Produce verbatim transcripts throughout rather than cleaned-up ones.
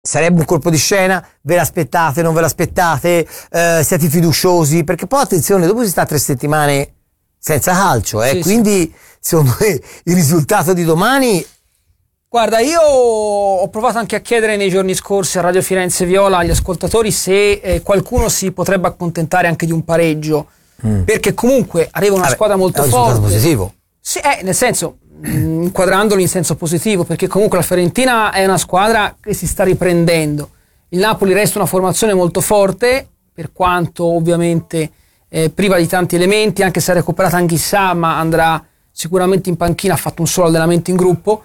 sarebbe un colpo di scena? Ve l'aspettate, non ve l'aspettate? Eh, siete fiduciosi? Perché poi attenzione, dopo si sta tre settimane senza calcio, eh? Sì, Quindi sì. secondo me il risultato di domani... Guarda, io ho provato anche a chiedere nei giorni scorsi a Radio Firenze Viola agli ascoltatori se eh, qualcuno si potrebbe accontentare anche di un pareggio, mm. perché comunque arriva una Vabbè, squadra molto è un forte. risultato positivo. Sì, eh, nel senso, mh, inquadrandolo in senso positivo, perché comunque la Fiorentina è una squadra che si sta riprendendo. Il Napoli resta una formazione molto forte, per quanto ovviamente eh, priva di tanti elementi, anche se ha recuperato Anghissà, ma andrà sicuramente in panchina, ha fatto un solo allenamento in gruppo.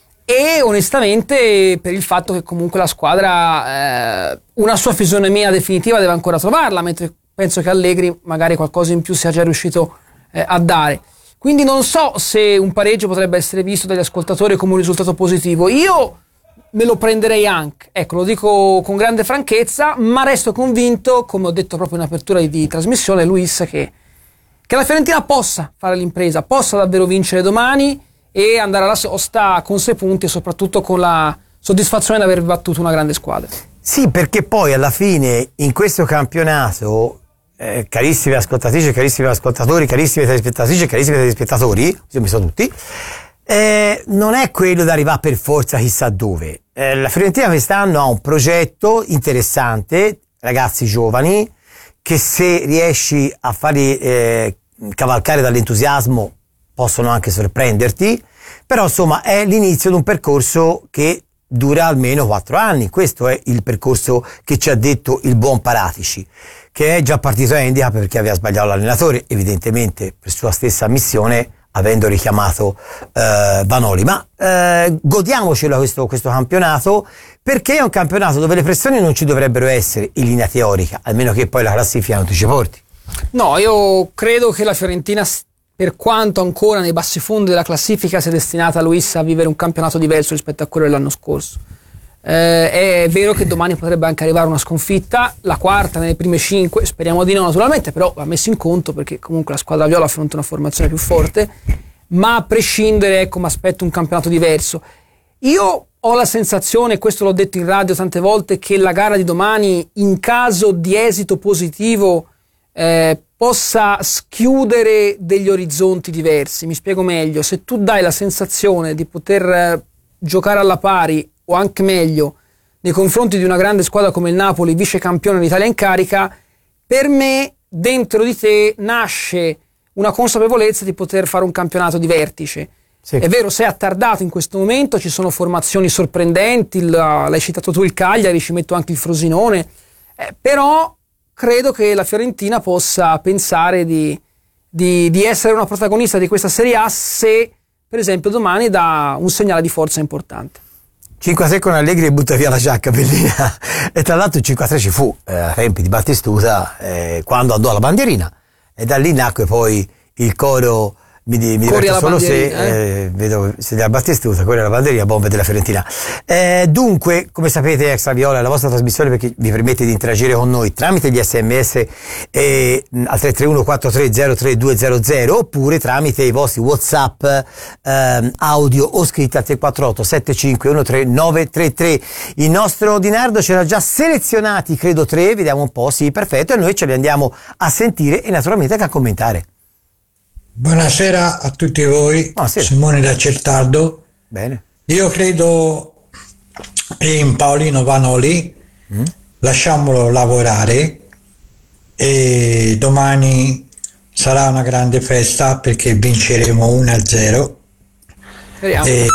E onestamente per il fatto che comunque la squadra eh, una sua fisionomia definitiva deve ancora trovarla, mentre penso che Allegri magari qualcosa in più sia già riuscito eh, a dare. Quindi non so se un pareggio potrebbe essere visto dagli ascoltatori come un risultato positivo. Io me lo prenderei anche, ecco, lo dico con grande franchezza, ma resto convinto, come ho detto proprio in apertura di, di trasmissione, Luis, che, che la Fiorentina possa fare l'impresa, possa davvero vincere domani e andare alla sosta con sei punti e soprattutto con la soddisfazione di aver battuto una grande squadra. Sì, perché poi alla fine in questo campionato, eh, carissime ascoltatrici, carissimi ascoltatori, carissime telespettatrici, carissimi telespettatori, io mi sono tutti, eh, non è quello da arrivare per forza chissà dove. Eh, la Fiorentina quest'anno ha un progetto interessante, ragazzi giovani, che se riesci a farli eh, cavalcare dall'entusiasmo possono anche sorprenderti, però insomma è l'inizio di un percorso che dura almeno quattro anni. Questo è il percorso che ci ha detto il buon Paratici, che è già partito a Indica perché aveva sbagliato l'allenatore, evidentemente per sua stessa ammissione, avendo richiamato eh, Vanoli. Ma eh, godiamocelo questo, questo campionato, perché è un campionato dove le pressioni non ci dovrebbero essere in linea teorica, almeno che poi la classifica non ti ci porti. No, io credo che la Fiorentina, per quanto ancora nei bassi fondi della classifica, sia destinata, Luis, a vivere un campionato diverso rispetto a quello dell'anno scorso. Eh, è vero che domani potrebbe anche arrivare una sconfitta, la quarta nelle prime cinque, speriamo di no naturalmente, però va messo in conto perché comunque la squadra viola affronta una formazione più forte, ma a prescindere, ecco, mi aspetto un campionato diverso. Io ho la sensazione, questo l'ho detto in radio tante volte, che la gara di domani, in caso di esito positivo, eh, possa schiudere degli orizzonti diversi. Mi spiego meglio: se tu dai la sensazione di poter eh, giocare alla pari o anche meglio nei confronti di una grande squadra come il Napoli, vice campione d'Italia in carica, per me dentro di te nasce una consapevolezza di poter fare un campionato di vertice. Sì. È vero, sei attardato in questo momento, ci sono formazioni sorprendenti, la, l'hai citato tu il Cagliari, ci metto anche il Frosinone, eh, però credo che la Fiorentina possa pensare di, di, di essere una protagonista di questa Serie A se, per esempio, domani dà un segnale di forza importante. cinque a tre con Allegri e butta via la giacca, bellina. E tra l'altro il cinque a tre ci fu eh, a tempi di Battistuta, eh, quando andò la bandierina, e da lì nacque poi il coro mi, mi diverto solo se eh? Eh, vedo se da Battistuta, quella è la banderina, bombe della Fiorentina. Eh, dunque, come sapete, Extra Viola è la vostra trasmissione perché vi permette di interagire con noi tramite gli sms eh, al tre tre uno quattro tre zero tre due zero zero oppure tramite i vostri WhatsApp eh, audio o scritti al tre quattro otto sette cinque uno tre nove tre tre. Il nostro Di Nardo c'era già selezionati, credo tre, vediamo un po', sì, perfetto, e noi ce li andiamo a sentire e naturalmente anche a commentare. Buonasera a tutti voi. Buonasera. Simone da Certaldo. Bene. Io credo in Paolino Vanoli, mm. lasciamolo lavorare e domani sarà una grande festa perché vinceremo uno a zero. E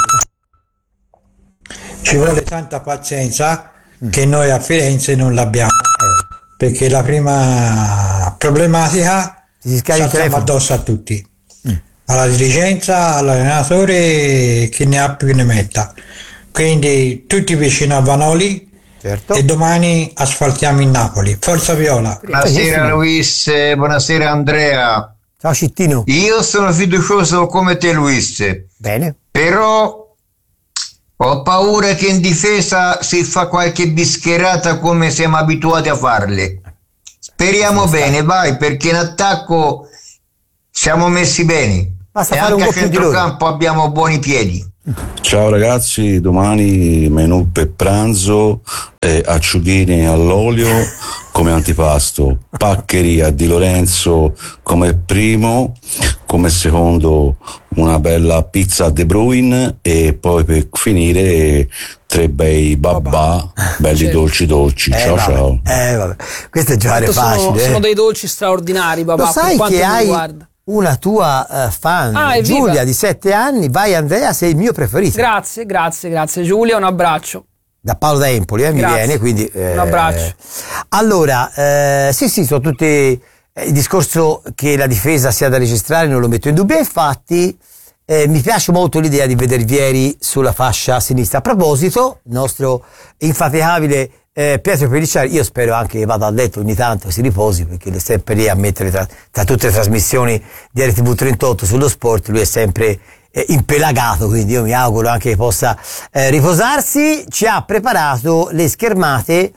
ci vuole tanta pazienza mm. che noi a Firenze non l'abbiamo, perché la prima problematica saltiamo addosso a tutti, mm. alla dirigenza, all'allenatore, che ne ha più che ne metta. Quindi tutti vicino a Vanoli, certo. E domani asfaltiamo il Napoli. Forza Viola. Buonasera Luis, buonasera Andrea. Ciao Cittino. Io sono fiducioso come te, Luis. Bene. Però ho paura che in difesa si fa qualche bischerata come siamo abituati a farle. Speriamo sì, bene, vai, perché in attacco siamo messi bene. Basta e fare anche un a centrocampo abbiamo buoni piedi. Ciao ragazzi, domani menù per pranzo, eh, acciughini all'olio come antipasto, paccheria di Lorenzo come primo, come secondo una bella pizza De Bruyne e poi per finire tre bei babà, belli certo. dolci dolci. Eh, ciao vabbè. ciao. Eh, vabbè. Questo è giocare Sono, facile. sono eh. dei dolci straordinari, babà. Lo sai per che quanto mi hai riguarda. una tua uh, fan, Ah, Giulia di sette anni, vai Andrea, sei il mio preferito. Grazie, grazie, grazie Giulia, un abbraccio. Da Paolo da Empoli, eh, mi Grazie. viene, quindi... Eh, un abbraccio. Allora, eh, sì sì, sono tutti... Eh, il discorso che la difesa sia da registrare non lo metto in dubbio, infatti eh, mi piace molto l'idea di vedere Vieri sulla fascia sinistra. A proposito, il nostro infaticabile eh, Pietro Pellicciari, io spero anche che vada a letto ogni tanto e si riposi, perché è sempre lì a mettere tra, tra tutte le trasmissioni di R T V trentotto sullo sport, lui è sempre eh, impelagato, quindi io mi auguro anche che possa eh, riposarsi. Ci ha preparato le schermate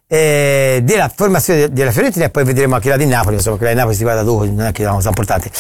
eh, della formazione della Fiorentina e poi vedremo anche la di Napoli, insomma che la di Napoli si guarda dopo, non è che è una cosa importante.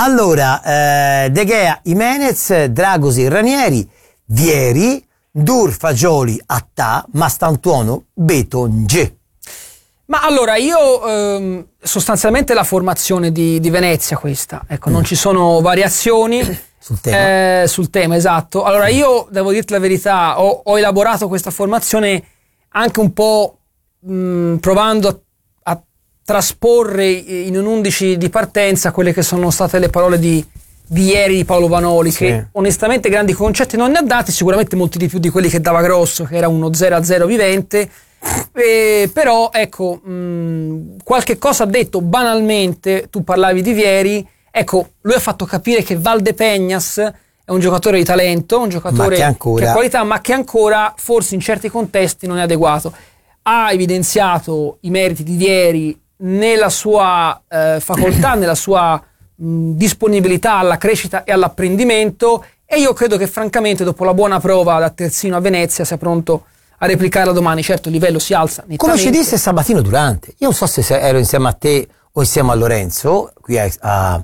Allora, eh, De Gea, Jimenez, Dragosi, Ranieri, Vieri, Dur, Fagioli, Attà, Mastantuono, Betonge. Ma allora io ehm, sostanzialmente la formazione di, di Venezia questa, ecco, mm. non ci sono variazioni sul tema. Eh, sul tema, esatto. Allora io devo dirti la verità, ho, ho elaborato questa formazione anche un po' mh, provando a, a trasporre in un undici di partenza quelle che sono state le parole di di ieri di Paolo Vanoli, sì. che onestamente grandi concetti non ne ha dati, sicuramente molti di più di quelli che dava Grosso, che era uno zero a zero vivente, eh, però ecco mh, qualche cosa ha detto banalmente. Tu parlavi di Vieri, ecco, lui ha fatto capire che Valdepeñas è un giocatore di talento, un giocatore che, ancora... che ha qualità, ma che ancora forse in certi contesti non è adeguato. Ha evidenziato i meriti di Vieri nella sua eh, facoltà, nella sua disponibilità alla crescita e all'apprendimento, e io credo che francamente dopo la buona prova da terzino a Venezia sia pronto a replicarla domani. Certo, il livello si alza nettamente. Come ci disse Sabatino Durante, io non so se ero insieme a te o insieme a Lorenzo qui a, a,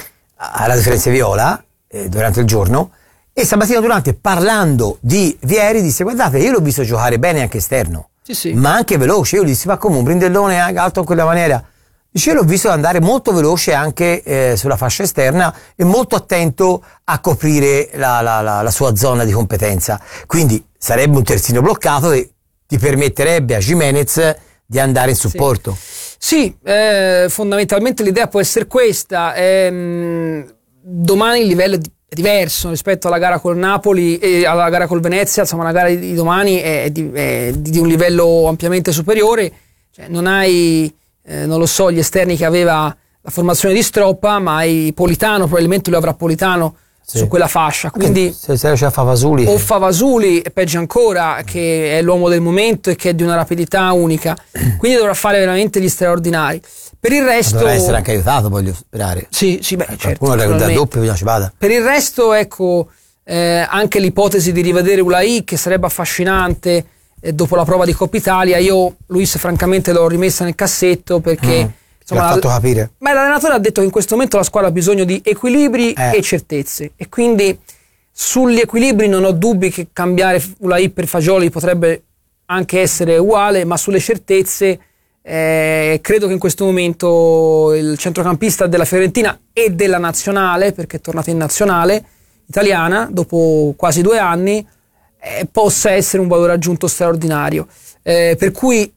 a Radio Firenze Viola eh, durante il giorno, e Sabatino Durante parlando di Vieri disse: guardate, io l'ho visto giocare bene anche esterno, sì, sì. ma anche veloce. Io gli dissi: ma come un brindellone alto in quella maniera? Dice, l'ho visto andare molto veloce anche eh, sulla fascia esterna e molto attento a coprire la, la, la, la sua zona di competenza. Quindi sarebbe un terzino bloccato e ti permetterebbe a Jimenez di andare in supporto. Sì, sì eh, fondamentalmente l'idea può essere questa. Ehm, domani il livello è diverso rispetto alla gara col Napoli e alla gara col Venezia. Insomma, la gara di domani è di, è di un livello ampiamente superiore. Cioè, non hai... Eh, non lo so, gli esterni che aveva la formazione di Stroppa, ma hai Politano, probabilmente lui avrà Politano sì. su quella fascia, quindi se, se c'è Favasuli o Favasuli, e peggio ancora, che è l'uomo del momento e che è di una rapidità unica, quindi dovrà fare veramente gli straordinari. Per il resto dovrà essere anche aiutato, voglio sperare. Sì, sì, beh, certo, qualcuno da doppio bisogna ci vada. Per il resto, ecco, eh, anche l'ipotesi di rivedere Ulai, che sarebbe affascinante eh, dopo la prova di Coppa Italia. Io Luis francamente l'ho rimessa nel cassetto perché mm. Insomma, l'ha fatto capire. Ma l'allenatore ha detto che in questo momento la squadra ha bisogno di equilibri eh. e certezze, e quindi sugli equilibri non ho dubbi che cambiare Ulai per Fagioli potrebbe anche essere uguale, ma sulle certezze eh, credo che in questo momento il centrocampista della Fiorentina e della nazionale, perché è tornato in nazionale italiana dopo quasi due anni, eh, possa essere un valore aggiunto straordinario, eh, per cui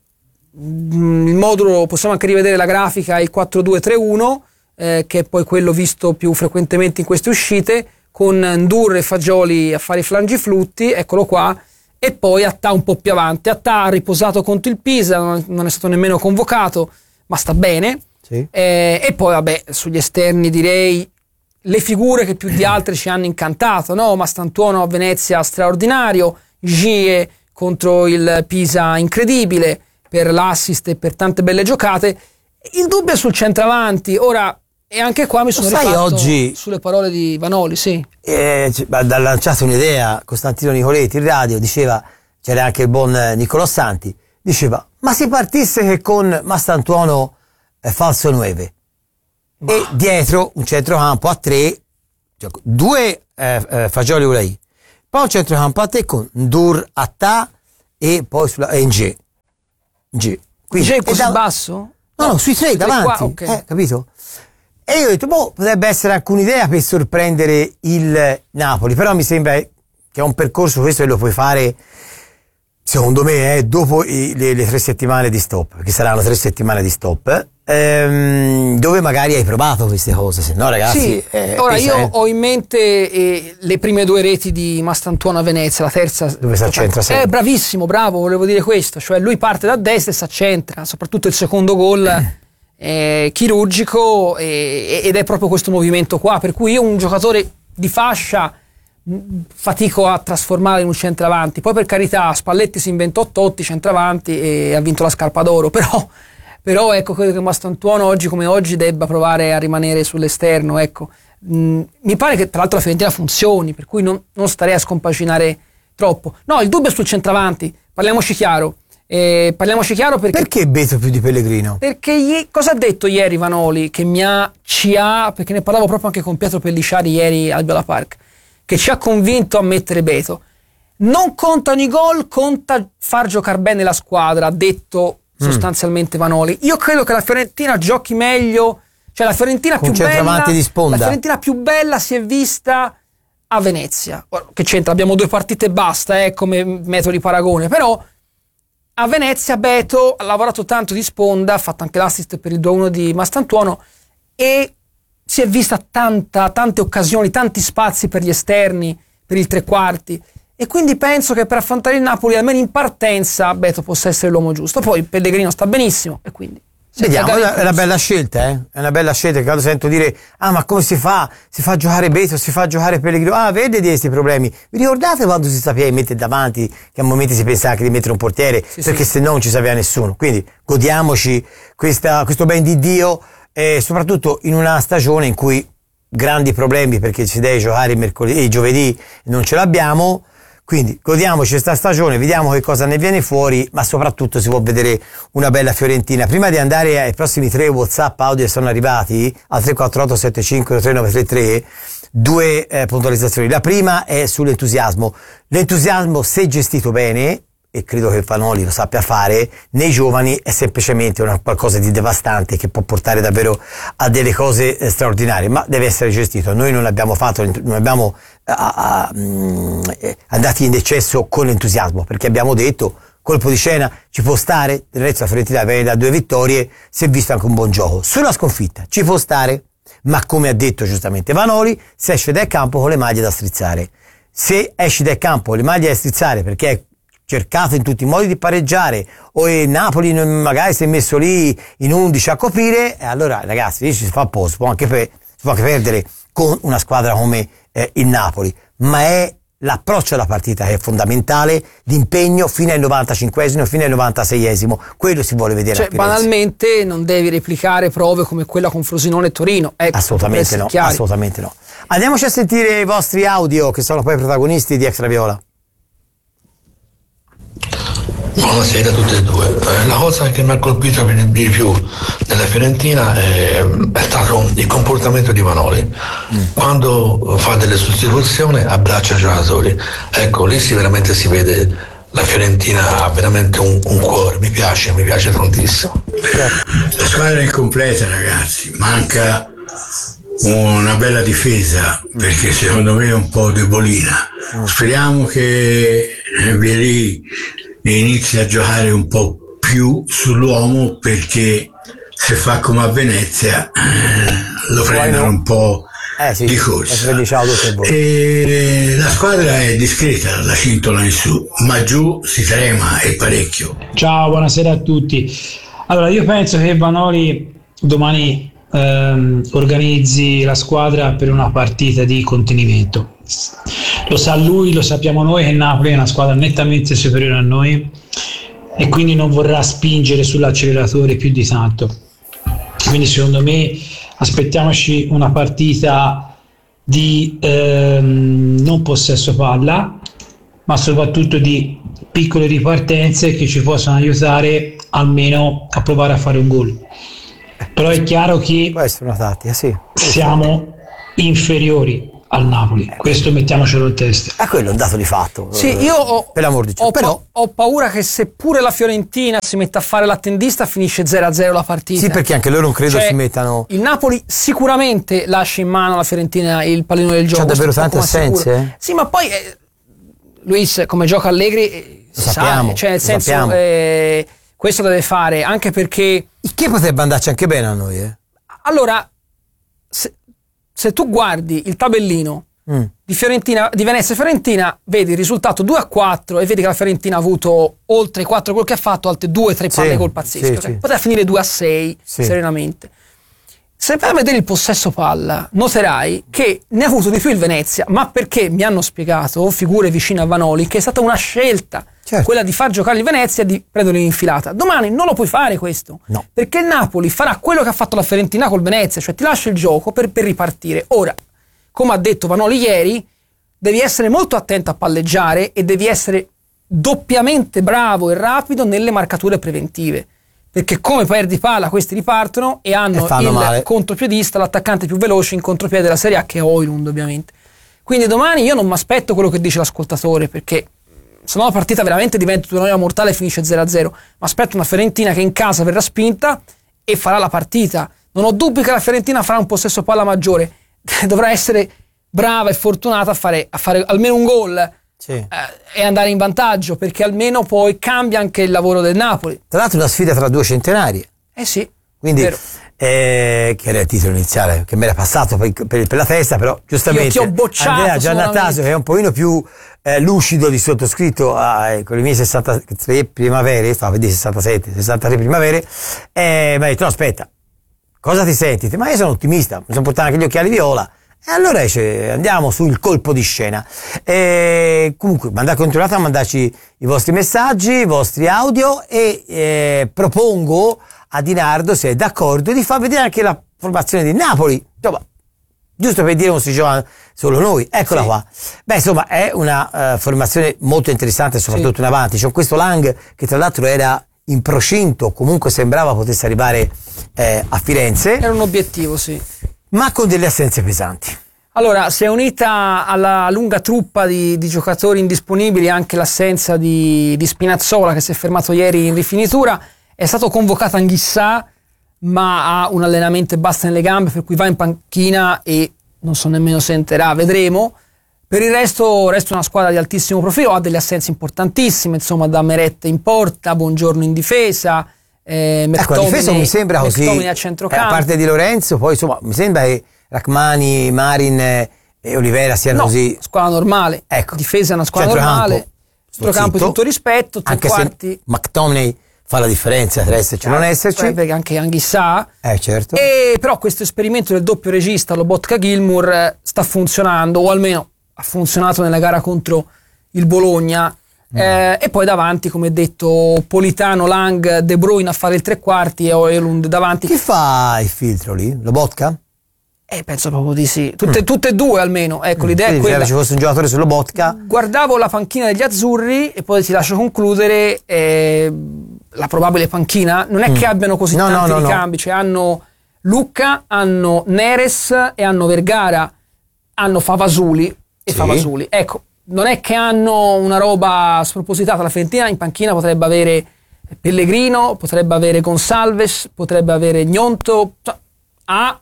il modulo, possiamo anche rivedere la grafica, il quattro due tre uno, eh, che è poi quello visto più frequentemente in queste uscite, con Ndur e Fagioli a fare i flangiflutti, eccolo qua, e poi Attà un po' più avanti. Attà ha riposato contro il Pisa, non è stato nemmeno convocato, ma sta bene. Sì. Eh, e poi vabbè, sugli esterni direi le figure che più di altre ci hanno incantato, no? Mastantuono a Venezia straordinario, Gie contro il Pisa incredibile per l'assist e per tante belle giocate. Il dubbio è sul centravanti. Ora, e anche qua mi sono rifatto oggi sulle parole di Vanoli, sì. Eh, ha lanciato un'idea Costantino Nicoletti in radio, diceva, c'era anche il buon Nicolò Santi, diceva, ma si partisse che con Mastantuono eh, falso nove bah. e dietro un centrocampo a tre, cioè, due eh, eh, Fagioli Ulai, poi un centrocampo a te con Ndur, Atta e poi sulla e Nge. Nge. Nge così da, basso? No, no, sui tre davanti, qua, okay. eh, capito? E io ho detto, boh, potrebbe essere anche un'idea per sorprendere il Napoli, però mi sembra che è un percorso questo che lo puoi fare, secondo me, eh, dopo i, le, le tre settimane di stop, perché saranno tre settimane di stop, ehm, dove magari hai provato queste cose, se no ragazzi... Sì, eh, ora io eh. ho in mente eh, le prime due reti di Mastantuono a Venezia, la terza... Dove si accentra sempre. Eh, bravissimo, bravo, volevo dire questo, cioè lui parte da destra e si accentra, soprattutto il secondo gol... Eh. Eh, chirurgico eh, ed è proprio questo movimento qua, per cui io un giocatore di fascia mh, fatico a trasformare in un centravanti. Poi per carità Spalletti si inventò Totti centravanti e ha vinto la scarpa d'oro, però, però ecco, credo che Mastantuono oggi come oggi debba provare a rimanere sull'esterno, ecco. mh, mi pare che tra l'altro la Fiorentina funzioni, per cui non, non starei a scompaginare troppo. No, il dubbio è sul centravanti, parliamoci chiaro. Eh, parliamoci chiaro perché perché Beto più di Pellegrino? Perché gli, cosa ha detto ieri Vanoli che mi ha, ci ha, perché ne parlavo proprio anche con Pietro Pellicciari ieri al Biola Park, che ci ha convinto a mettere Beto. Non contano i gol, conta far giocare bene la squadra, ha detto mm. sostanzialmente Vanoli. Io credo che la Fiorentina giochi meglio, cioè la Fiorentina con più bella di sponda. La Fiorentina più bella si è vista a Venezia. Che c'entra? Abbiamo due partite e basta, eh, come metodo di paragone, però a Venezia Beto ha lavorato tanto di sponda, ha fatto anche l'assist per il due a uno di Mastantuono e si è vista tanta, tante occasioni, tanti spazi per gli esterni, per il tre quarti, e quindi penso che per affrontare il Napoli almeno in partenza Beto possa essere l'uomo giusto. Poi Pellegrino sta benissimo e quindi vediamo, è una bella scelta, eh? È una bella scelta, che quando sento dire ah ma come si fa? Si fa giocare Beto, si fa giocare Pellegrino, ah vede di questi problemi. Vi ricordate quando si sapeva di mettere davanti, che a momenti si pensava anche di mettere un portiere, sì, perché sì. se no non ci sapeva nessuno. Quindi godiamoci questa, questo ben di Dio, e soprattutto in una stagione in cui grandi problemi, perché ci deve giocare il mercoledì e giovedì non ce l'abbiamo. Quindi godiamoci questa stagione, vediamo che cosa ne viene fuori, ma soprattutto si può vedere una bella Fiorentina. Prima di andare ai prossimi tre WhatsApp audio che sono arrivati al tre quattro otto sette cinque tre nove tre tre, due eh, puntualizzazioni. La prima è sull'entusiasmo. L'entusiasmo, se gestito bene, e credo che Vanoli lo sappia fare, nei giovani è semplicemente una qualcosa di devastante che può portare davvero a delle cose eh, straordinarie, ma deve essere gestito. Noi non abbiamo fatto, non abbiamo a, a, mh, andati in eccesso con l'entusiasmo, perché abbiamo detto colpo di scena ci può stare, del resto la Fiorentina viene da due vittorie, si è visto anche un buon gioco. Sulla sconfitta ci può stare, ma come ha detto giustamente Vanoli, se esce dal campo con le maglie da strizzare. Se esci dal campo con le maglie da strizzare perché è cercato in tutti i modi di pareggiare, o il Napoli magari si è messo lì in undici a coprire, e allora ragazzi lì si fa posto, si può anche, per, si può anche perdere con una squadra come eh, il Napoli, ma è l'approccio alla partita che è fondamentale, l'impegno fino al novantacinquesimo, fino al novantaseiesimo, quello si vuole vedere. Cioè banalmente non devi replicare prove come quella con Frosinone e Torino, ecco, assolutamente no, chiari. assolutamente no. Andiamoci a sentire i vostri audio, che sono poi i protagonisti di Extra Viola. Buonasera a tutti e due. La cosa che mi ha colpito di più nella Fiorentina è, è stato il comportamento di Vanoli. Mm. Quando fa delle sostituzioni abbraccia i giocatori. Ecco, lì si veramente si vede la Fiorentina ha veramente un, un cuore, mi piace, mi piace tantissimo. La squadra è incompleta, ragazzi, manca una bella difesa perché secondo me è un po' debolina. Speriamo che Vieri inizi a giocare un po' più sull'uomo, perché se fa come a Venezia eh, lo prendono un po' eh sì, di corsa. E la squadra è discreta, la cintola in su, ma giù si trema e parecchio. Ciao, buonasera a tutti. Allora, io penso che Vanoli domani ehm, organizzi la squadra per una partita di contenimento. Lo sa lui, lo sappiamo noi che Napoli è una squadra nettamente superiore a noi e quindi non vorrà spingere sull'acceleratore più di tanto. Quindi secondo me aspettiamoci una partita di ehm, non possesso palla, ma soprattutto di piccole ripartenze che ci possano aiutare almeno a provare a fare un gol. Però è chiaro che può essere una tattica, sì. siamo inferiori al Napoli, questo mettiamocelo in testa. Ah, quello è un dato di fatto. Sì, io ho, per l'amor di ciò. ho, Però, pa- ho paura che seppure la Fiorentina si metta a fare l'attendista finisce zero a zero la partita. sì, perché anche loro non credo Cioè, si mettano. il Napoli sicuramente lascia in mano alla Fiorentina il pallino del gioco. C'ha davvero sto tante poco ma assenze, sicuro. eh? Sì, ma poi eh, Luis, come gioca Allegri, eh, Lo si sappiamo, sa, cioè nel lo senso sappiamo. eh, questo deve fare, anche perché Il che potrebbe andarci anche bene a noi, eh? allora se, se tu guardi il tabellino Mm. di Fiorentina, di Venezia e Fiorentina, vedi il risultato due a quattro e vedi che la Fiorentina ha avuto oltre i quattro gol che ha fatto, altre due tre palle Sì, gol pazzesche, sì, cioè, sì. poteva finire due a sei Sì. serenamente. Se vai a vedere il possesso palla, noterai che ne ha avuto di più il Venezia, ma perché mi hanno spiegato figure vicine a Vanoli che è stata una scelta, Certo. quella di far giocare il Venezia e di prenderlo in infilata. Domani non lo puoi fare questo, No. perché il Napoli farà quello che ha fatto la Fiorentina col Venezia, cioè ti lascia il gioco per, per ripartire. Ora, come ha detto Vanoli ieri, devi essere molto attento a palleggiare e devi essere doppiamente bravo e rapido nelle marcature preventive, perché come perdi palla questi ripartono e hanno E fanno il male. contropiedista, l'attaccante più veloce in contropiede della Serie A, che è Højlund ovviamente. Quindi domani io non mi aspetto quello che dice l'ascoltatore, perché se no la partita veramente diventa una noia mortale e finisce zero a zero. Mi aspetto una Fiorentina che in casa verrà spinta e farà la partita. Non ho dubbi che la Fiorentina farà un possesso palla maggiore, dovrà essere brava e fortunata a fare, a fare almeno un gol Sì. eh, e andare in vantaggio, perché almeno poi cambia anche il lavoro del Napoli. Tra l'altro una sfida tra due centenari. Eh sì, Quindi, vero. eh, che era il titolo iniziale, che mi era passato per, per- per la testa, però giustamente Io ti ho bocciato Andrea solamente. Giannattasio, che è un pochino più eh, lucido di sottoscritto eh, con le mie sessantatré primavere, stavo a dire sessantasette, sessantatré primavere, eh, mi ha detto no aspetta, cosa ti senti? Ma io sono ottimista, mi sono portato anche gli occhiali viola. E allora dice, andiamo sul colpo di scena. E comunque, manda, continuate a mandarci i vostri messaggi, i vostri audio e eh, propongo a Dinardo, se è d'accordo, di far vedere anche la formazione di Napoli. Insomma, giusto per dire non si gioca solo noi. Eccola Sì. qua. Beh, insomma, è una uh, formazione molto interessante, soprattutto Sì. in avanti. C'è questo Lang che tra l'altro era in procinto, comunque sembrava potesse arrivare eh, a Firenze, Era un obiettivo, sì. ma con delle assenze pesanti. Allora, si è unita alla lunga truppa di, di giocatori indisponibili anche l'assenza di, di Spinazzola, che si è fermato ieri in rifinitura. È stato convocato Anghissà, ma ha un allenamento e basta nelle gambe, per cui va in panchina e non so nemmeno se entrerà, vedremo. Per il resto resta una squadra di altissimo profilo, ha delle assenze importantissime, insomma, da Meret in porta, Buongiorno in difesa, eh, Ecco, la difesa non mi sembra così, McTominay a eh, centrocampo. a parte di Lorenzo, poi insomma mi sembra che Rachmani, Marin eh, e Olivera siano No, così. squadra normale. Ecco. Difesa è una squadra Centrocampo, normale. Centrocampo zitto. tutto rispetto, tre Anche quarti. se McTominay fa la differenza tra esserci o non esserci. Perché anche Anghissà. Eh certo. E però questo esperimento del doppio regista Lobotka-Gilmour eh, sta funzionando, o almeno ha funzionato nella gara contro il Bologna. Eh, e poi davanti, come detto, Politano, Lang, De Bruyne a fare il tre quarti e Højlund davanti. Chi fa il filtro lì? Lobotka? Eh, penso proprio di sì. Tutte, tutte e due almeno. Ecco, l'idea è Quindi quella. se ci fosse un giocatore su Lobotka. Guardavo la panchina degli azzurri e poi ti lascio concludere eh, la probabile panchina. Non è Mm. che abbiano così No, tanti no, no, ricambi, cioè hanno Lucca, hanno Neres e hanno Vergara, hanno Favasuli e Sì. Favasuli. Ecco, non è che hanno una roba spropositata. La Fiorentina in panchina potrebbe avere Pellegrino, potrebbe avere Gonsalves, potrebbe avere Gnonto, cioè, ha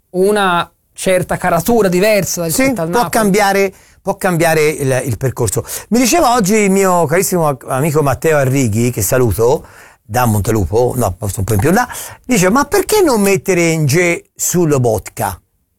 una certa caratura diversa Sì, rispetto al può Napoli. cambiare, può cambiare il, il percorso. Mi diceva oggi il mio carissimo amico Matteo Arrighi, che saluto, da Montelupo, no, un po' in più là, dice, ma perché non mettere Nge su Lobotka?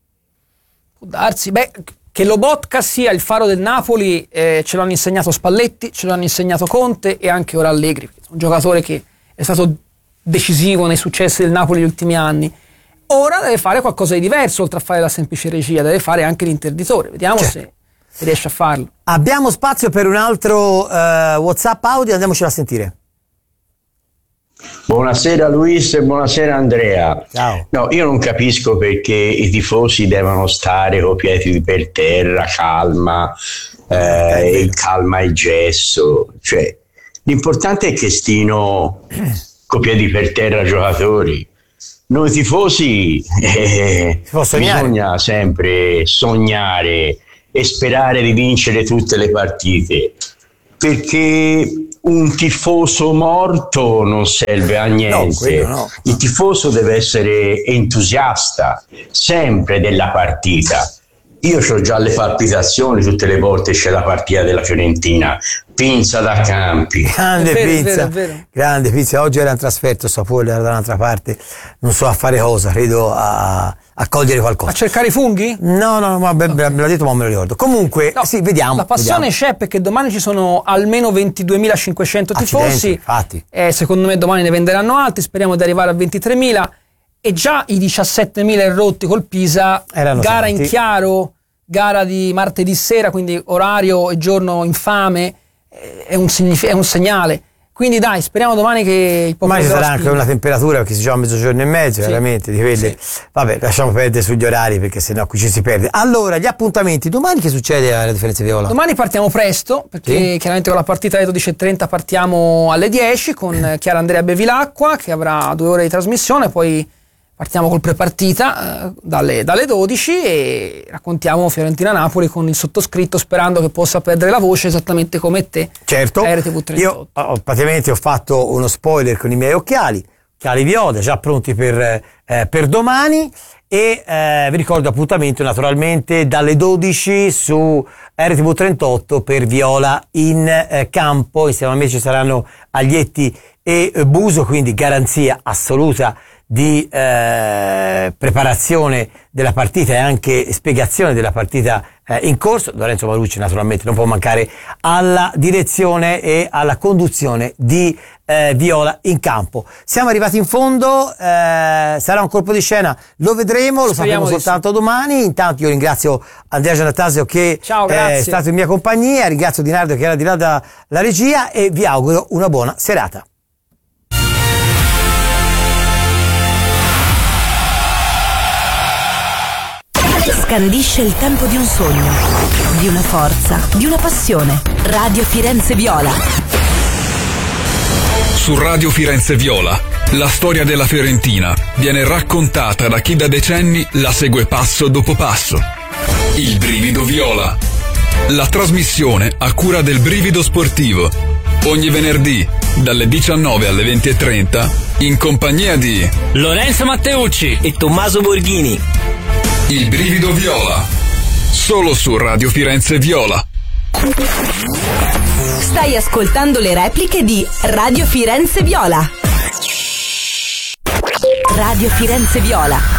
Può darsi, beh, che Lobotka sia il faro del Napoli eh, ce l'hanno insegnato Spalletti, ce l'hanno insegnato Conte e anche ora Allegri, un giocatore che è stato decisivo nei successi del Napoli negli ultimi anni. Ora deve fare qualcosa di diverso, oltre a fare la semplice regia, deve fare anche l'interditore. Vediamo Certo. se, se riesce a farlo. Abbiamo spazio per un altro eh, WhatsApp audio, andiamocelo a sentire. Buonasera Luis e buonasera Andrea. Ciao. No, io non capisco perché i tifosi devono stare con piedi per terra, calma, eh, il calma e gesso. Cioè, l'importante è che stino con piedi per terra giocatori. Noi tifosi eh, Si può sognare. bisogna sempre sognare e sperare di vincere tutte le partite, perché un tifoso morto non serve a niente. No, no. Il tifoso deve essere entusiasta sempre della partita. Io ho già le palpitazioni tutte le volte c'è la partita della Fiorentina. Pinza da Campi. Grande È vero, Pinza, è vero, è vero. grande Pinza. Oggi era in trasferto, Sapore era da un'altra parte, non so a fare cosa, credo a, a cogliere qualcosa. A cercare i funghi? No, no, no, ma okay. me l'ha detto, ma non me lo ricordo. Comunque, no, sì, vediamo. La passione vediamo. c'è perché domani ci sono almeno ventiduemilacinquecento tifosi. Infatti. Eh, secondo me domani ne venderanno altri, speriamo di arrivare a ventitremila. E già i diciassettemila errotti col Pisa, Erano gara tanti. in chiaro, gara di martedì sera, quindi orario e giorno infame, è un, signif- è un segnale. Quindi dai, speriamo domani che il popolo Domani ci sarà anche una temperatura, perché si gioca a mezzogiorno e mezzo, sì, veramente, di quelle. sì. Vabbè, lasciamo perdere sugli orari, perché sennò qui ci si perde. Allora, gli appuntamenti, domani che succede alla Differenza Viola? Domani partiamo presto, perché Sì. chiaramente con la partita alle dodici e trenta partiamo alle dieci con Chiara Andrea Bevilacqua, che avrà due ore di trasmissione, poi partiamo col prepartita eh, dalle, dalle dodici e raccontiamo Fiorentina-Napoli con il sottoscritto, sperando che possa perdere la voce esattamente come te. Certo, a R T V trentotto. io ho, praticamente ho fatto uno spoiler con i miei occhiali, occhiali viola, già pronti per, eh, per domani, e eh, vi ricordo appuntamento naturalmente dalle dodici su R T V trentotto per Viola in eh, campo. Insieme a me ci saranno Aglietti e eh, Buso, quindi garanzia assoluta di eh, preparazione della partita e anche spiegazione della partita eh, in corso. Lorenzo Marucci naturalmente non può mancare alla direzione e alla conduzione di eh, Viola in campo. Siamo arrivati in fondo, eh, sarà un colpo di scena, lo vedremo, lo Speriamo sapremo di soltanto domani. Intanto io ringrazio Andrea Giannatasio che Ciao, è grazie. stato in mia compagnia, ringrazio Di Nardo che era di là dalla regia e vi auguro una buona serata. Scandisce il tempo di un sogno, di una forza, di una passione. Radio Firenze Viola. Su Radio Firenze Viola, la storia della Fiorentina viene raccontata da chi da decenni la segue passo dopo passo. Il Brivido Viola. La trasmissione a cura del Brivido Sportivo. Ogni venerdì, dalle diciannove alle venti e trenta, in compagnia di Lorenzo Matteucci e Tommaso Borghini. Il Brivido Viola, solo su Radio Firenze Viola. Stai ascoltando le repliche di Radio Firenze Viola. Radio Firenze Viola.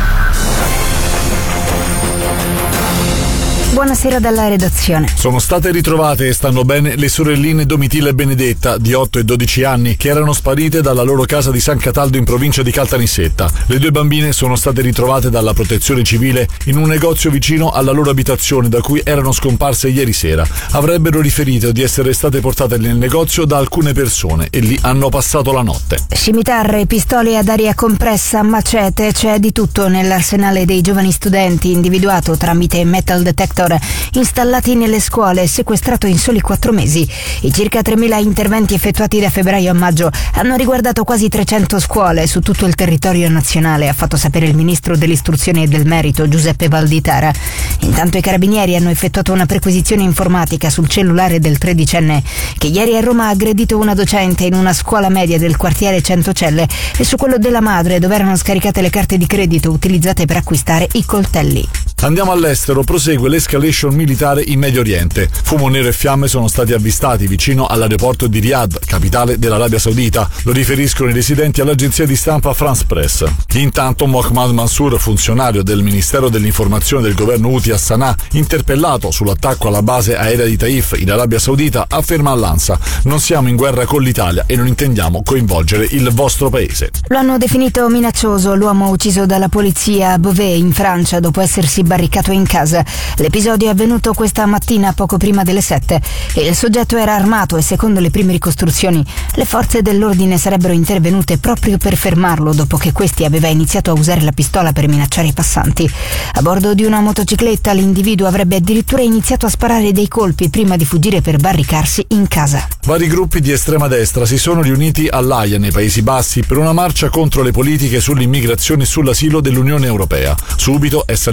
Buonasera dalla redazione. Sono state ritrovate e stanno bene le sorelline Domitilla e Benedetta, di otto e dodici anni, che erano sparite dalla loro casa di San Cataldo in provincia di Caltanissetta. Le due bambine sono state ritrovate dalla protezione civile in un negozio vicino alla loro abitazione, da cui erano scomparse ieri sera. Avrebbero riferito di essere state portate nel negozio da alcune persone e lì hanno passato la notte. Scimitarre, pistole ad aria compressa, macete, c'è di tutto nell'arsenale dei giovani studenti individuato tramite metal detector installati nelle scuole, sequestrato in soli quattro mesi. I circa tremila interventi effettuati da febbraio a maggio hanno riguardato quasi trecento scuole su tutto il territorio nazionale, ha fatto sapere il ministro dell'istruzione e del merito Giuseppe Valditara. Intanto i carabinieri hanno effettuato una perquisizione informatica sul cellulare del tredicenne che ieri a Roma ha aggredito una docente in una scuola media del quartiere Centocelle e su quello della madre, dove erano scaricate le carte di credito utilizzate per acquistare i coltelli. Andiamo all'estero, prosegue l'escalation militare in Medio Oriente. Fumo nero e fiamme sono stati avvistati vicino all'aeroporto di Riyadh, capitale dell'Arabia Saudita. Lo riferiscono i residenti all'agenzia di stampa France Press. Intanto Mohammad Mansour, funzionario del Ministero dell'Informazione del governo Houthi a Sana'a, interpellato sull'attacco alla base aerea di Taif in Arabia Saudita, afferma all'ANSA: non siamo in guerra con l'Italia e non intendiamo coinvolgere il vostro paese. Lo hanno definito minaccioso l'uomo ucciso dalla polizia a Beauvais in Francia dopo essersi barricato in casa. L'episodio è avvenuto questa mattina poco prima delle sette e il soggetto era armato e secondo le prime ricostruzioni le forze dell'ordine sarebbero intervenute proprio per fermarlo dopo che questi aveva iniziato a usare la pistola per minacciare i passanti. A bordo di una motocicletta l'individuo avrebbe addirittura iniziato a sparare dei colpi prima di fuggire per barricarsi in casa. Vari gruppi di estrema destra si sono riuniti all'Aia nei Paesi Bassi per una marcia contro le politiche sull'immigrazione e sull'asilo dell'Unione Europea. Subito è salita la tensione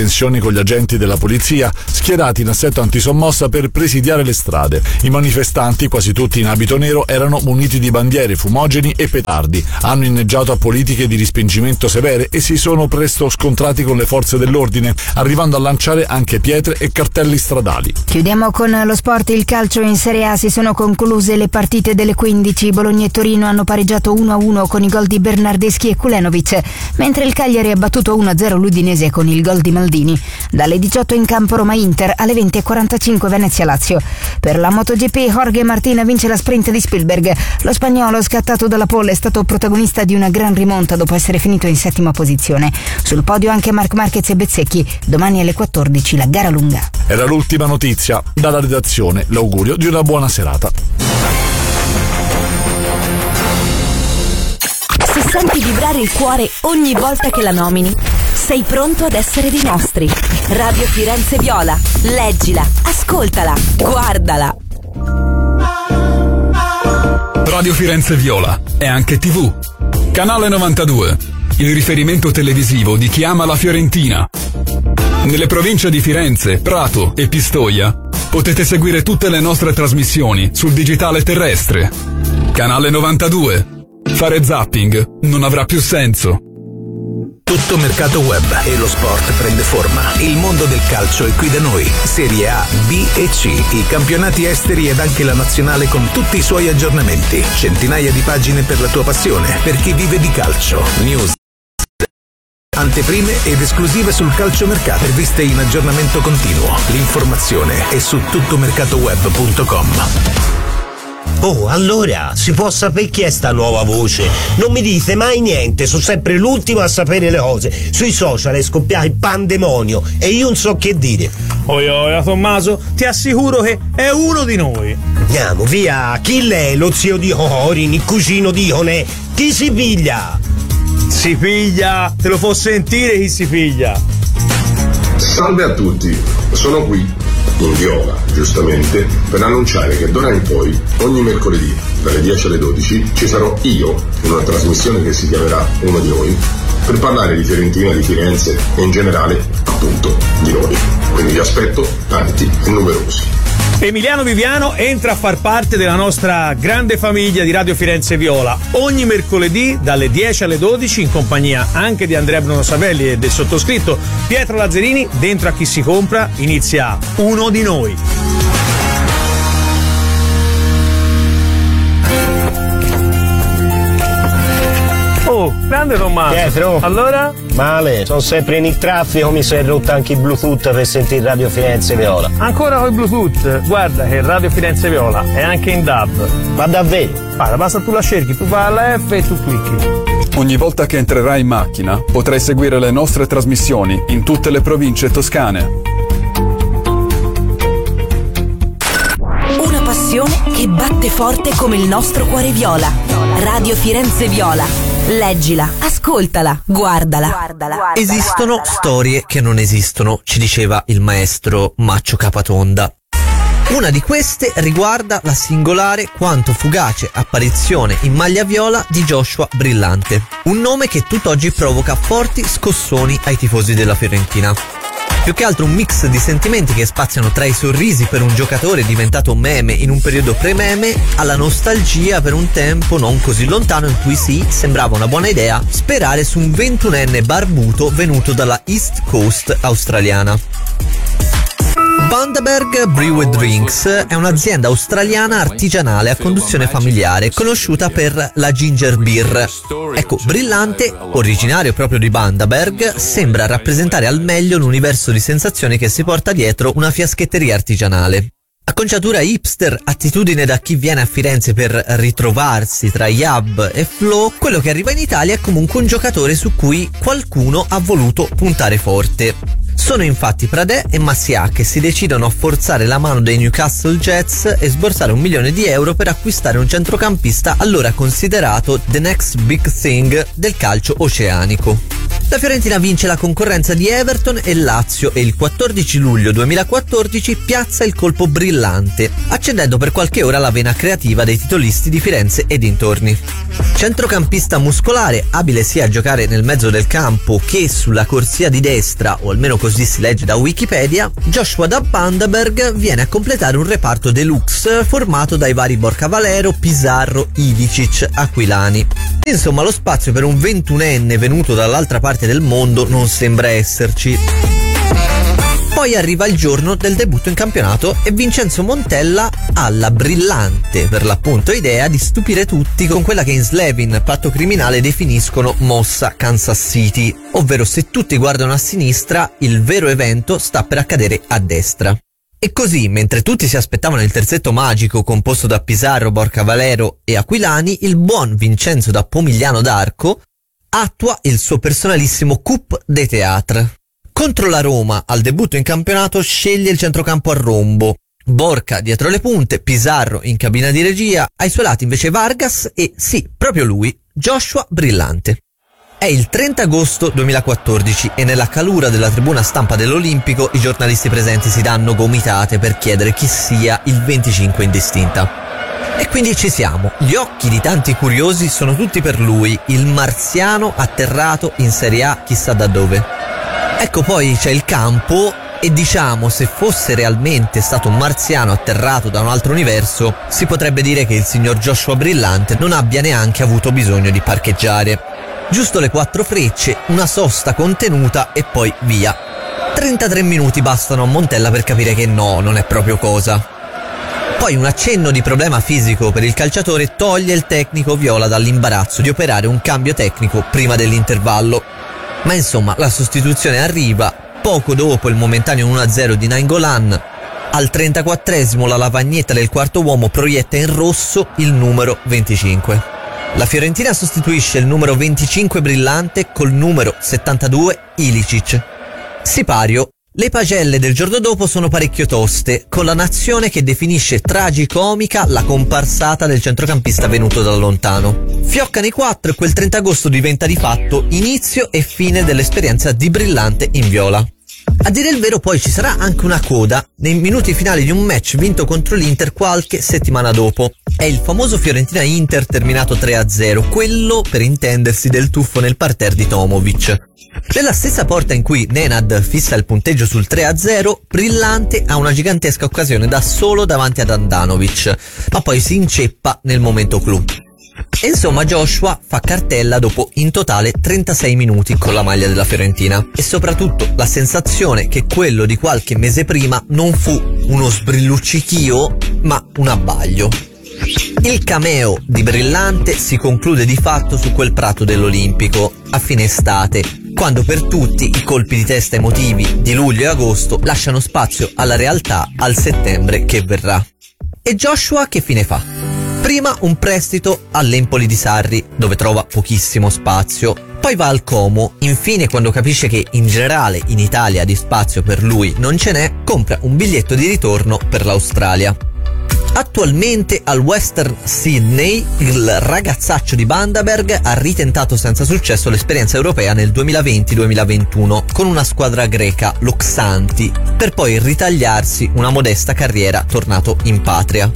tensioni con gli agenti della polizia schierati in assetto antisommossa per presidiare le strade. I manifestanti, quasi tutti in abito nero, erano muniti di bandiere, fumogeni e petardi. Hanno inneggiato a politiche di respingimento severe e si sono presto scontrati con le forze dell'ordine, arrivando a lanciare anche pietre e cartelli stradali. Chiudiamo con lo sport. Il calcio in Serie A. Si sono concluse le partite delle quindici. Bologna e Torino hanno pareggiato uno a uno con i gol di Bernardeschi e Kulenovic, mentre il Cagliari ha battuto uno a zero l'Udinese con il gol di Maldini. Dalle diciotto in campo Roma-Inter, alle venti e quarantacinque Venezia-Lazio. Per la MotoGP Jorge Martin vince la sprint di Spielberg. Lo spagnolo, scattato dalla pole, è stato protagonista di una gran rimonta dopo essere finito in settima posizione. Sul podio anche Marc Marquez e Bezzecchi. Domani alle quattordici la gara lunga. Era l'ultima notizia. Dalla redazione l'augurio di una buona serata. Se senti vibrare il cuore ogni volta che la nomini, sei pronto ad essere dei nostri. Radio Firenze Viola. Leggila, ascoltala, guardala. Radio Firenze Viola è anche tivù. Canale novantadue, il riferimento televisivo di chi ama la Fiorentina. Nelle province di Firenze, Prato e Pistoia potete seguire tutte le nostre trasmissioni sul digitale terrestre. Canale novantadue. Fare zapping non avrà più senso. Tutto mercato web e lo sport prende forma. Il mondo del calcio è qui da noi. Serie A, B e C, i campionati esteri ed anche la nazionale con tutti i suoi aggiornamenti. Centinaia di pagine per la tua passione, per chi vive di calcio. News, anteprime ed esclusive sul calciomercato, riviste in aggiornamento continuo. L'informazione è su tuttomercatoweb punto com. Oh, allora, si può sapere chi è sta nuova voce? Non mi dite mai niente, sono sempre l'ultimo a sapere le cose. Sui social è scoppiato il pandemonio e io non so che dire. Oi, oi, Tommaso, ti assicuro che è uno di noi. Andiamo, via, chi lei? Lo zio di Orin, il cugino di Onè? Chi si piglia? Si piglia, te lo può sentire chi si piglia. Salve a tutti, sono qui in Viola, giustamente, per annunciare che d'ora in poi, ogni mercoledì, dalle dieci alle dodici, ci sarò io, in una trasmissione che si chiamerà Uno di Noi, per parlare di Fiorentina, di Firenze e in generale, appunto, di noi. Quindi vi aspetto tanti e numerosi. Emiliano Viviano entra a far parte della nostra grande famiglia di Radio Firenze Viola ogni mercoledì dalle dieci alle dodici in compagnia anche di Andrea Bruno Savelli e del sottoscritto Pietro Lazzarini. Dentro a Chi si compra inizia Uno di Noi. Oh, grande Tommaso. Pietro. Allora? Male, sono sempre in il traffico, mi si è rotto anche il Bluetooth per sentire Radio Firenze Viola. Ancora con il Bluetooth? Guarda che Radio Firenze Viola è anche in D A B. Ma davvero? Guarda, basta tu la cerchi, tu vai alla F e tu clicchi. Ogni volta che entrerai in macchina potrai seguire le nostre trasmissioni in tutte le province toscane. Una passione che batte forte come il nostro cuore viola. Radio Firenze Viola. Leggila, ascoltala, guardala. guardala. Esistono storie che non esistono, ci diceva il maestro Maccio Capatonda. Una di queste riguarda la singolare quanto fugace apparizione in maglia viola di Joshua Brillante, un nome che tutt'oggi provoca forti scossoni ai tifosi della Fiorentina. Più che altro un mix di sentimenti che spaziano tra i sorrisi per un giocatore diventato meme in un periodo pre-meme alla nostalgia per un tempo non così lontano in cui sì, sembrava una buona idea sperare su un ventunenne barbuto venuto dalla East Coast australiana. Bundaberg Brew and Drinks è un'azienda australiana artigianale a conduzione familiare conosciuta per la ginger beer. Ecco, Brillante, originario proprio di Bundaberg, sembra rappresentare al meglio l'universo di sensazioni che si porta dietro una fiaschetteria artigianale. Acconciatura hipster, attitudine da chi viene a Firenze per ritrovarsi tra Yab e Flo, quello che arriva in Italia è comunque un giocatore su cui qualcuno ha voluto puntare forte. Sono infatti Pradè e Massià che si decidono a forzare la mano dei Newcastle Jets e sborsare un milione di euro per acquistare un centrocampista allora considerato the next big thing del calcio oceanico. La Fiorentina vince la concorrenza di Everton e Lazio e il quattordici luglio duemilaquattordici piazza il colpo brillante, accendendo per qualche ora la vena creativa dei titolisti di Firenze e dintorni. Centrocampista muscolare, abile sia a giocare nel mezzo del campo che sulla corsia di destra, o almeno così si legge da Wikipedia, Joshua da Bandaberg viene a completare un reparto deluxe formato dai vari Borca Valero, Pizarro, Ilicic, Aquilani. Insomma, lo spazio per un ventunenne venuto dall'altra parte del mondo non sembra esserci. Poi arriva il giorno del debutto in campionato e Vincenzo Montella ha la brillante, per l'appunto, idea di stupire tutti con quella che in Slevin, patto criminale, definiscono mossa Kansas City, ovvero se tutti guardano a sinistra, il vero evento sta per accadere a destra. E così, mentre tutti si aspettavano il terzetto magico composto da Pizarro, Borca Valero e Aquilani, il buon Vincenzo da Pomigliano d'Arco attua il suo personalissimo coup de théâtre. Contro la Roma, al debutto in campionato, sceglie il centrocampo a rombo. Borca dietro le punte, Pizarro in cabina di regia, ai suoi lati invece Vargas e, sì, proprio lui, Joshua Brillante. È il trenta agosto duemilaquattordici e nella calura della tribuna stampa dell'Olimpico i giornalisti presenti si danno gomitate per chiedere chi sia il venticinque in distinta. E quindi ci siamo, gli occhi di tanti curiosi sono tutti per lui, il marziano atterrato in Serie A chissà da dove. Ecco, poi c'è il campo e diciamo, se fosse realmente stato un marziano atterrato da un altro universo, si potrebbe dire che il signor Joshua Brillante non abbia neanche avuto bisogno di parcheggiare. Giusto le quattro frecce, una sosta contenuta e poi via. trentatré minuti bastano a Montella per capire che no, non è proprio cosa. Poi un accenno di problema fisico per il calciatore toglie il tecnico viola dall'imbarazzo di operare un cambio tecnico prima dell'intervallo. Ma insomma, la sostituzione arriva poco dopo il momentaneo uno a zero di Nainggolan. Al trentaquattresimo la lavagnetta del quarto uomo proietta in rosso il numero venticinque. La Fiorentina sostituisce il numero venticinque Brillante col numero settantadue Ilicic. Sipario. Le pagelle del giorno dopo sono parecchio toste, con la nazione che definisce tragicomica la comparsata del centrocampista venuto da lontano. Fioccano i quattro e quel trenta agosto diventa di fatto inizio e fine dell'esperienza di Brillante in viola. A dire il vero, poi ci sarà anche una coda nei minuti finali di un match vinto contro l'Inter qualche settimana dopo. È il famoso Fiorentina-Inter terminato tre a zero, quello, per intendersi, del tuffo nel parterre di Tomovic. Nella stessa porta in cui Nenad fissa il punteggio sul tre a zero, Brillante ha una gigantesca occasione da solo davanti ad Andanovic, ma poi si inceppa nel momento clou. E insomma, Joshua fa cartella dopo in totale trentasei minuti con la maglia della Fiorentina, e soprattutto la sensazione che quello di qualche mese prima non fu uno sbrilluccichio ma un abbaglio. Il cameo di Brillante si conclude di fatto su quel prato dell'Olimpico a fine estate, quando per tutti i colpi di testa emotivi di luglio e agosto lasciano spazio alla realtà, al settembre che verrà. E Joshua che fine fa? Prima un prestito all'Empoli di Sarri, dove trova pochissimo spazio. Poi va al Como, infine quando capisce che in generale in Italia di spazio per lui non ce n'è, compra un biglietto di ritorno per l'Australia. Attualmente al Western Sydney il ragazzaccio di Bandaberg ha ritentato senza successo l'esperienza europea nel duemilaventi duemilaventuno con una squadra greca, l'Oxanti, per poi ritagliarsi una modesta carriera tornato in patria.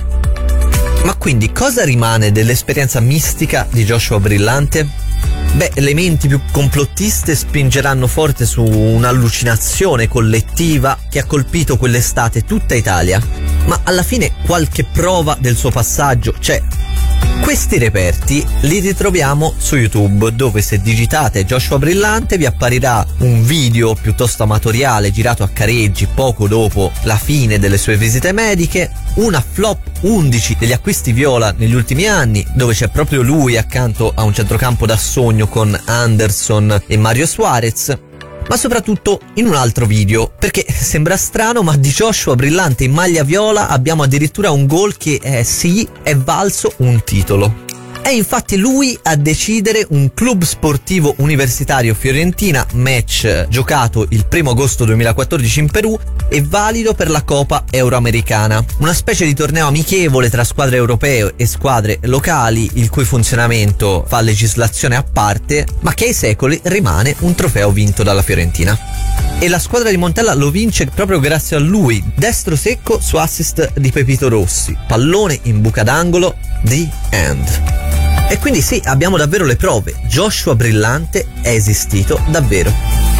Ma quindi cosa rimane dell'esperienza mistica di Joshua Brillante? Beh, le menti più complottiste spingeranno forte su un'allucinazione collettiva che ha colpito quell'estate tutta Italia, ma alla fine qualche prova del suo passaggio c'è. Questi reperti li ritroviamo su YouTube, dove se digitate Joshua Brillante vi apparirà un video piuttosto amatoriale girato a Careggi poco dopo la fine delle sue visite mediche, una flop undici degli acquisti viola negli ultimi anni, dove c'è proprio lui accanto a un centrocampo da sogno con Anderson e Mario Suarez, ma soprattutto in un altro video, perché sembra strano ma di Joshua Brillante in maglia viola abbiamo addirittura un gol che eh, sì, è valso un titolo. È infatti lui a decidere un club sportivo universitario Fiorentina, match giocato il primo agosto duemilaquattordici in Perù, e valido per la Coppa Euroamericana, una specie di torneo amichevole tra squadre europee e squadre locali, il cui funzionamento fa legislazione a parte, ma che ai secoli rimane un trofeo vinto dalla Fiorentina. E la squadra di Montella lo vince proprio grazie a lui, destro secco su assist di Pepito Rossi, pallone in buca d'angolo, the end. E quindi sì, abbiamo davvero le prove, Joshua Brillante è esistito davvero.